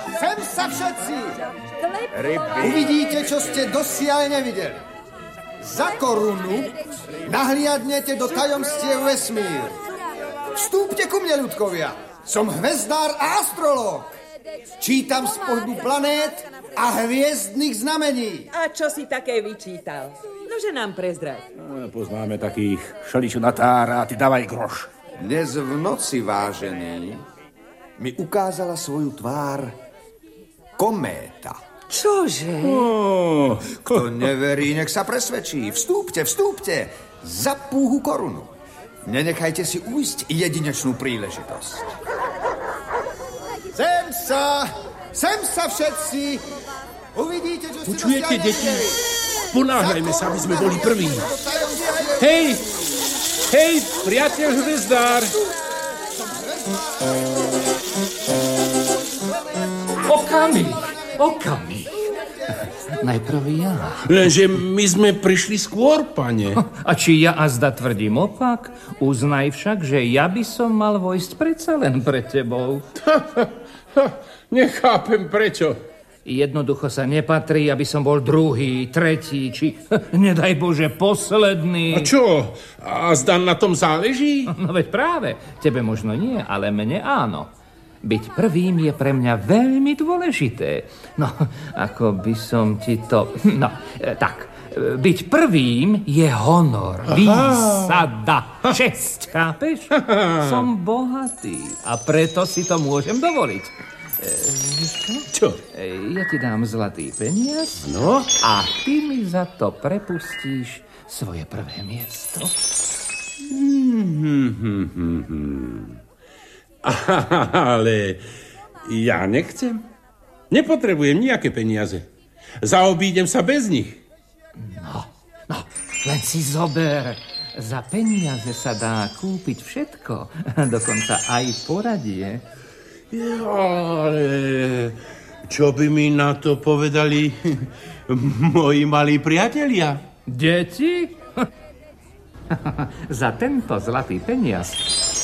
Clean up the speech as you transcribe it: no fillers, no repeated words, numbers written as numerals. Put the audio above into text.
Sem sa všetci! Uvidíte, čo ste dosiaľ nevideli. Za korunu nahliadnete do tajomstiev vesmíru. Vstúpte ku mne, ľudkovia. Som hvezdár a astrológ. Čítam z pohybu planét a hviezdnych znamení. A čo si také vyčítal? Nože nám prezdraď. Poznáme takých šeličo natára, ty dávaj groš. Dnes v noci, vážený, mi ukázala svoju tvár kométa. Čože? Kto neverí, nech sa presvedčí. Vstúpte, vstúpte. Za púhu korunu. Nenechajte si ujsť jedinečnú príležitosť. Sem sa všetci. Uvidíte, čo ste Počujete, dosiaľ deti? nevideli. Ponáhľajme sa, aby sme boli prví. Hej, priateľ hvezdár. Okamih. Najprv ja. Lenže my sme prišli skôr, pane. A či ja azda tvrdím opak, uznaj však, že ja by som mal vojsť predsa len pred tebou. Nechápem prečo. Jednoducho sa nepatrí, aby som bol druhý, tretí, či nedaj Bože, posledný. A čo? A zda na tom záleží? No veď práve, tebe možno nie, ale mne áno. Byť prvým je pre mňa veľmi dôležité. No, ako by som ti to... No, tak, byť prvým je honor, výsada, česť, chápeš? Som bohatý a preto si to môžem dovoliť. Čo? Ja ti dám zlatý peniaz, No? a ty mi za to prepustíš svoje prvé miesto. Ale ja nechcem. Nepotrebujem nejaké peniaze. Zaobídem sa bez nich. No, len si zober. Za peniaze sa dá kúpiť všetko, dokonca aj poradie. Ale čo by mi na to povedali moji malí priatelia? Deti? Za tento zlatý peniaz